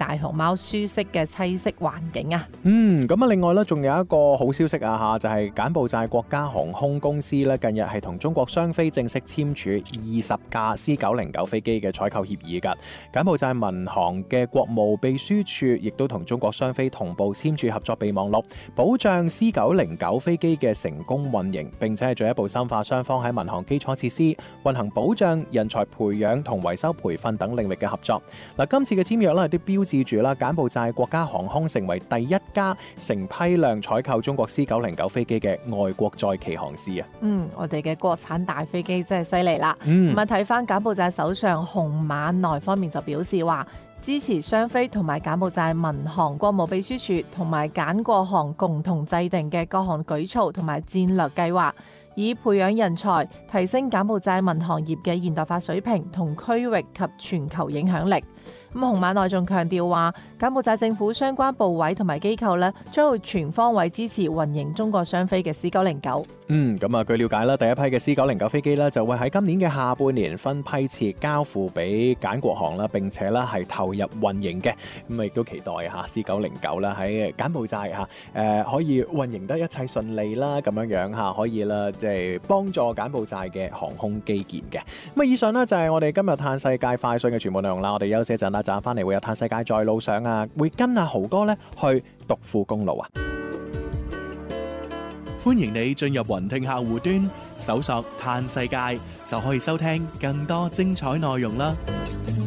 大熊貓舒適嘅棲息環境啊。 咁啊，另外咧，仲有一個好消息啊嚇，就係柬埔寨國家航空公司咧，近日係同中國商飛正式簽署20架 C909飛機嘅採購協議㗎。柬埔寨民航嘅國務秘書處亦都同中國商飛同步簽署合作備忘錄，保障 C909飛機嘅成功運營，並且係進一步深化雙方喺民航基礎設施、運行保障、人才培養同維修培訓等領域嘅合作。嗱，今次嘅簽約咧，都標誌住啦，柬埔寨國家航空成為第一家成批量採購中國 C909飛機嘅外國載旗航司啊！ 我哋嘅國產大飛機真係犀利啦！咁啊，睇翻柬埔寨首相洪瑪奈方面就表示話，支持雙飛同埋柬埔寨民航國務秘書處同埋柬國航共同制定嘅各項舉措同埋戰略計劃，以培養人才，提升柬埔寨民航業嘅現代化水平同區域及全球影響力。咁洪瑪奈仲強調話，柬埔寨政府相關部委同埋機構咧，將會全方位支持運營中國商飛嘅 C909。 咁啊，據了解啦，第一批嘅 C909飛機咧就會喺今年嘅下半年分批次交付俾柬國航啦，並且咧係投入運營嘅。咁啊，亦都期待嚇 C909啦喺柬埔寨可以運營得一切順利啦，咁樣嚇可以啦，即係幫助柬埔寨嘅航空基建嘅。咁啊，以上呢就係我哋今日嘆世界快訊嘅全部內容啦。我哋休息一陣啦，陣翻嚟會有嘆世界在路上啊，會跟阿豪哥咧去獨富公路啊。 歡迎你進入雲聽客戶端，搜索嘆世界就可以收聽更多精彩內容啦。